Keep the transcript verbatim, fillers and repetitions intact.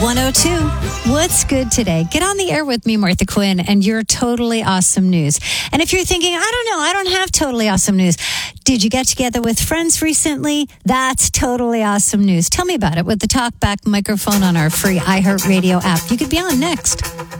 one oh two. What's good today? Get on the air with me, Martha Quinn, and your totally awesome news. And if you're thinking, I don't know, I don't have totally awesome news. Did you get together with friends recently? That's totally awesome news. Tell me about it with the Talkback microphone on our free iHeartRadio app. You could be on next.